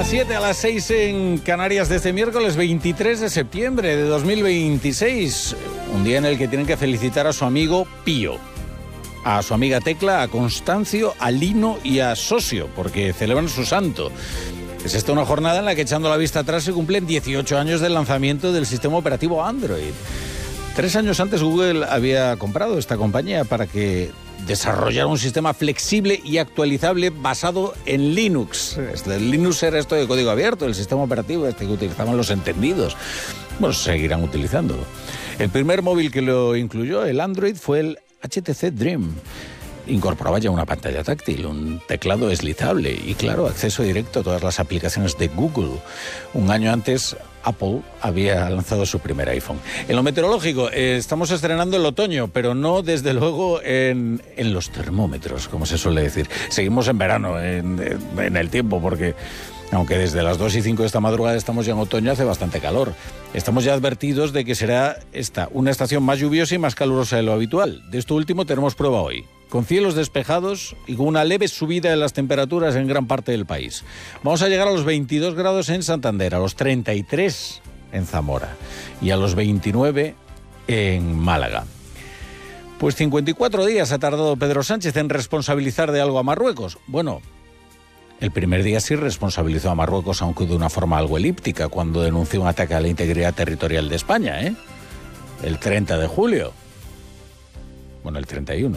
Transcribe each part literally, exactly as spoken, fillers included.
las siete, a las seis en Canarias de este miércoles veintitrés de septiembre de dos mil veintiséis. Un día en el que tienen que felicitar a su amigo Pío, a su amiga Tecla, a Constancio, a Lino y a Socio, porque celebran su santo. Es esta una jornada en la que, echando la vista atrás, se cumplen dieciocho años del lanzamiento del sistema operativo Android. Tres años antes Google había comprado esta compañía para que desarrollara un sistema flexible y actualizable basado en Linux. El Linux era esto de código abierto, el sistema operativo este que utilizaban los entendidos. Bueno, seguirán utilizándolo. El primer móvil que lo incluyó, el Android, fue el H T C Dream. Incorporaba ya una pantalla táctil, un teclado deslizable y, claro, acceso directo a todas las aplicaciones de Google. Un año antes, Apple había lanzado su primer iPhone. En lo meteorológico, eh, estamos estrenando el otoño, pero no, desde luego, en, en los termómetros, como se suele decir. Seguimos en verano, en, en el tiempo, porque aunque desde las dos y cinco de esta madrugada estamos ya en otoño, hace bastante calor. Estamos ya advertidos de que será esta una estación más lluviosa y más calurosa de lo habitual. De esto último tenemos prueba hoy, con cielos despejados y con una leve subida de las temperaturas en gran parte del país. Vamos a llegar a los veintidós grados en Santander, a los treinta y tres en Zamora y a los veintinueve en Málaga. Pues cincuenta y cuatro días ha tardado Pedro Sánchez en responsabilizar de algo a Marruecos. Bueno, el primer día sí responsabilizó a Marruecos, aunque de una forma algo elíptica, cuando denunció un ataque a la integridad territorial de España, ¿eh? El treinta de julio. Bueno, el treinta y uno.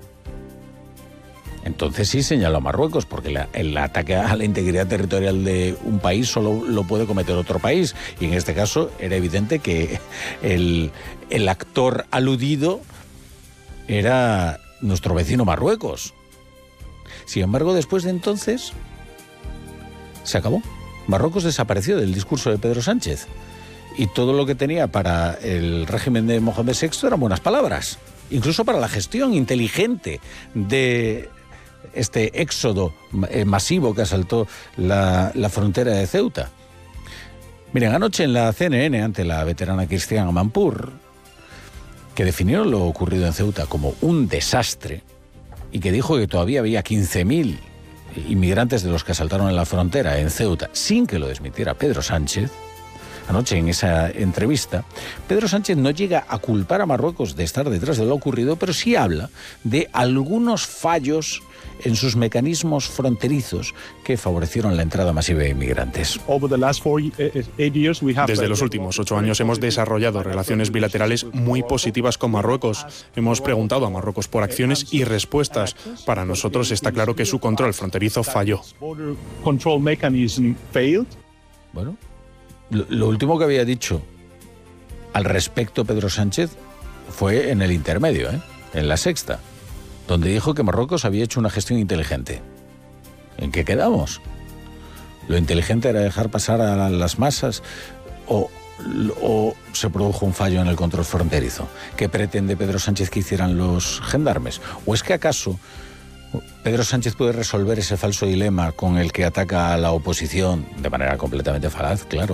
Entonces sí señaló a Marruecos, porque la, el ataque a la integridad territorial de un país solo lo puede cometer otro país. Y en este caso era evidente que el, el actor aludido era nuestro vecino Marruecos. Sin embargo, después de entonces, se acabó. Marruecos desapareció del discurso de Pedro Sánchez. Y todo lo que tenía para el régimen de Mohamed sexto eran buenas palabras. Incluso para la gestión inteligente de este éxodo masivo que asaltó la, la frontera de Ceuta. Miren, anoche en la C N N, ante la veterana Christiane Amanpour, que definió lo ocurrido en Ceuta como un desastre y que dijo que todavía había quince mil inmigrantes de los que asaltaron en la frontera en Ceuta, sin que lo desmintiera Pedro Sánchez. Anoche, en esa entrevista, Pedro Sánchez no llega a culpar a Marruecos de estar detrás de lo ocurrido, pero sí habla de algunos fallos en sus mecanismos fronterizos que favorecieron la entrada masiva de inmigrantes. Desde los últimos ocho años hemos desarrollado relaciones bilaterales muy positivas con Marruecos. Hemos preguntado a Marruecos por acciones y respuestas. Para nosotros está claro que su control fronterizo falló. Bueno, lo, lo último que había dicho al respecto Pedro Sánchez fue en el intermedio, ¿eh? En La Sexta, donde dijo que Marruecos había hecho una gestión inteligente. ¿En qué quedamos? ¿Lo inteligente era dejar pasar a las masas o, o se produjo un fallo en el control fronterizo? ¿Qué pretende Pedro Sánchez que hicieran los gendarmes? ¿O es que acaso Pedro Sánchez puede resolver ese falso dilema con el que ataca a la oposición, de manera completamente falaz, claro,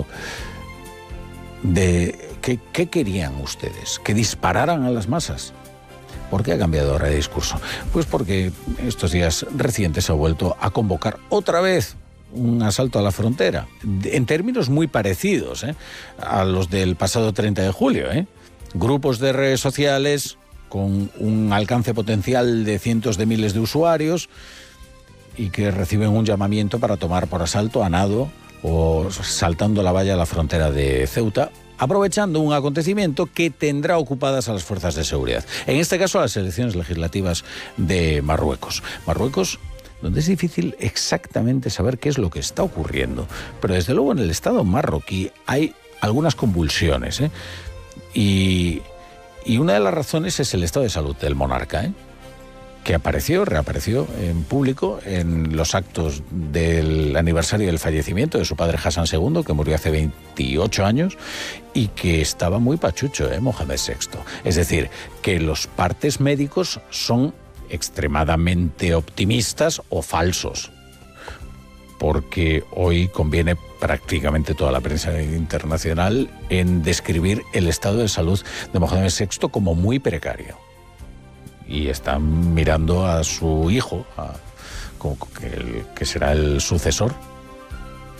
de ¿qué, qué querían ustedes? ¿Que dispararan a las masas? ¿Por qué ha cambiado ahora de discurso? Pues porque estos días recientes ha vuelto a convocar otra vez un asalto a la frontera, en términos muy parecidos, ¿eh? a los del pasado treinta de julio. ¿eh? Grupos de redes sociales con un alcance potencial de cientos de miles de usuarios y que reciben un llamamiento para tomar por asalto a nado o saltando la valla a la frontera de Ceuta, aprovechando un acontecimiento que tendrá ocupadas a las fuerzas de seguridad. En este caso, a las elecciones legislativas de Marruecos. Marruecos, donde es difícil exactamente saber qué es lo que está ocurriendo. Pero desde luego en el Estado marroquí hay algunas convulsiones, ¿eh? Y, y una de las razones es el estado de salud del monarca, ¿eh? que apareció, reapareció en público en los actos del aniversario del fallecimiento de su padre Hassan segundo, que murió hace veintiocho años, y que estaba muy pachucho, ¿eh? Mohamed sexto. Es decir, que los partes médicos son extremadamente optimistas o falsos, porque hoy conviene prácticamente toda la prensa internacional en describir el estado de salud de Mohamed sexto como muy precario. Y están mirando a su hijo, a, como que, el, que será el sucesor.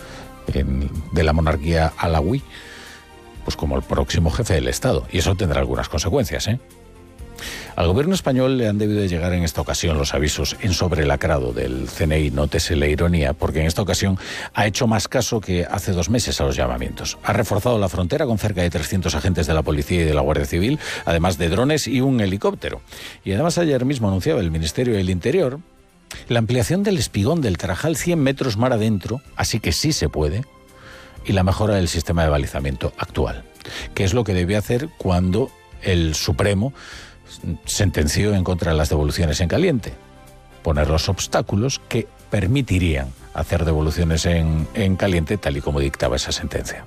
en, de la monarquía alawí, pues como el próximo jefe del Estado. Y eso tendrá algunas consecuencias, ¿eh? Al gobierno español le han debido de llegar en esta ocasión los avisos en sobrelacrado del C N I, nótese la ironía, porque en esta ocasión ha hecho más caso que hace dos meses a los llamamientos. Ha reforzado la frontera con cerca de trescientos agentes de la Policía y de la Guardia Civil, además de drones y un helicóptero. Y además ayer mismo anunciaba el Ministerio del Interior la ampliación del espigón del Tarajal cien metros mar adentro, así que sí se puede, y la mejora del sistema de balizamiento actual, que es lo que debía hacer cuando el Supremo sentenció en contra de las devoluciones en caliente, poner los obstáculos que permitirían hacer devoluciones en, en caliente tal y como dictaba esa sentencia.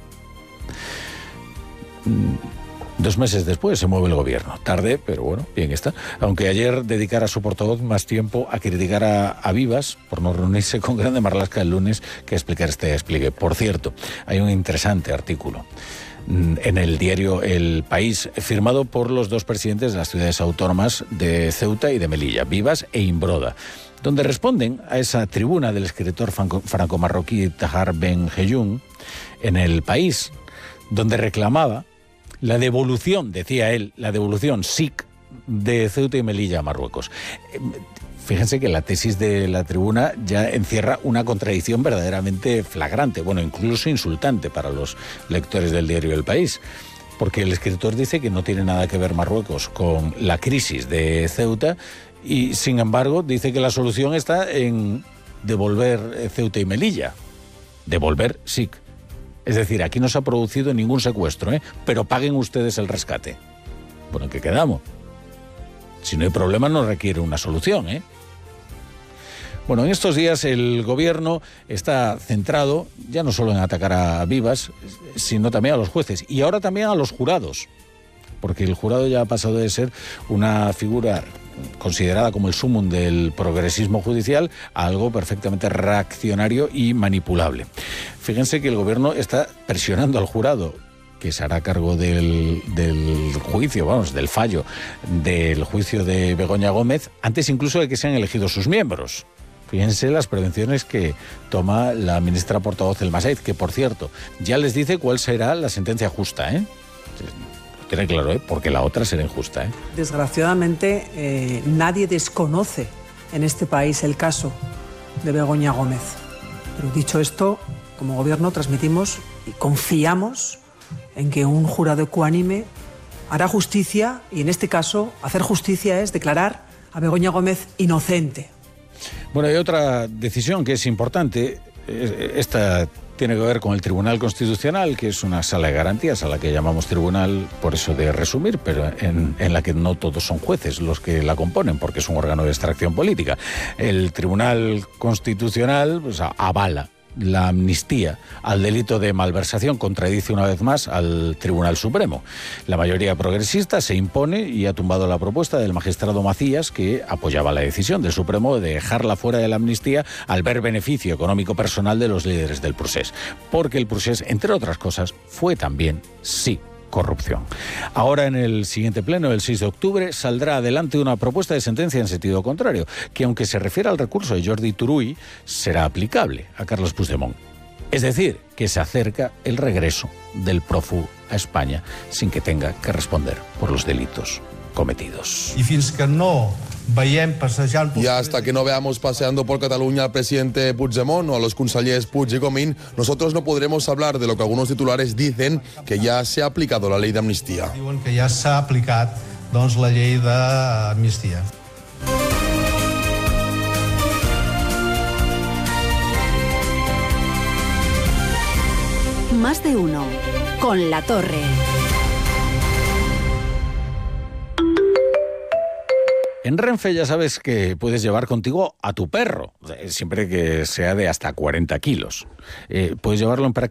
Dos meses después se mueve el gobierno, tarde, pero bueno, bien está, aunque ayer dedicara a su portavoz más tiempo a criticar a, a Vivas por no reunirse con Grande Marlaska el lunes que a explicar este despliegue. Por cierto, hay un interesante artículo en el diario El País, firmado por los dos presidentes de las ciudades autónomas de Ceuta y de Melilla, Vivas e Imbroda, donde responden a esa tribuna del escritor franco-marroquí Tahar Ben Jeyun en El País, donde reclamaba la devolución, decía él, la devolución S I C de Ceuta y Melilla a Marruecos. Fíjense que la tesis de la tribuna ya encierra una contradicción verdaderamente flagrante, bueno, incluso insultante para los lectores del diario El País, porque el escritor dice que no tiene nada que ver Marruecos con la crisis de Ceuta y, sin embargo, dice que la solución está en devolver Ceuta y Melilla, devolver S I C. Es decir, aquí no se ha producido ningún secuestro, ¿eh? Pero paguen ustedes el rescate. Bueno, ¿en qué quedamos? Si no hay problema, no requiere una solución, ¿eh? Bueno, en estos días el gobierno está centrado ya no solo en atacar a Vivas, sino también a los jueces y ahora también a los jurados, porque el jurado ya ha pasado de ser una figura considerada como el sumum del progresismo judicial a algo perfectamente reaccionario y manipulable. Fíjense que el gobierno está presionando al jurado, que se hará cargo del, del juicio, vamos, del fallo del juicio de Begoña Gómez, antes incluso de que sean elegidos sus miembros. Fíjense las prevenciones que toma la ministra portavoz El Masaiz, que por cierto, ya les dice cuál será la sentencia justa, ¿eh? Lo tiene claro, ¿eh? Porque la otra será injusta, ¿eh? Desgraciadamente, eh, nadie desconoce en este país el caso de Begoña Gómez. Pero dicho esto, como gobierno transmitimos y confiamos en que un jurado ecuánime hará justicia, y en este caso, hacer justicia es declarar a Begoña Gómez inocente. Bueno, hay otra decisión que es importante. Esta tiene que ver con el Tribunal Constitucional, que es una sala de garantías a la que llamamos tribunal, por eso de resumir, pero en, en la que no todos son jueces los que la componen, porque es un órgano de extracción política. El Tribunal Constitucional pues, avala la amnistía al delito de malversación, contradice una vez más al Tribunal Supremo. La mayoría progresista se impone y ha tumbado la propuesta del magistrado Macías, que apoyaba la decisión del Supremo de dejarla fuera de la amnistía al ver beneficio económico personal de los líderes del procés, porque el procés, entre otras cosas, fue también, sí, corrupción. Ahora, en el siguiente pleno, el seis de octubre, saldrá adelante una propuesta de sentencia en sentido contrario, que aunque se refiere al recurso de Jordi Turull, será aplicable a Carles Puigdemont. Es decir, que se acerca el regreso del prófugo a España sin que tenga que responder por los delitos cometidos. Y fins que no veiem passejant... Y hasta que no veamos paseando por Cataluña al presidente Puigdemont o a los consellers Puig y Comín, nosotros no podremos hablar de lo que algunos titulares dicen, que ya se ha aplicado la ley de amnistía. Diuen que ja s'ha aplicat, doncs, la llei d'amnistia. Más de uno, con La Torre. En Renfe ya sabes que puedes llevar contigo a tu perro, siempre que sea de hasta cuarenta kilos. Eh, puedes llevarlo en práctica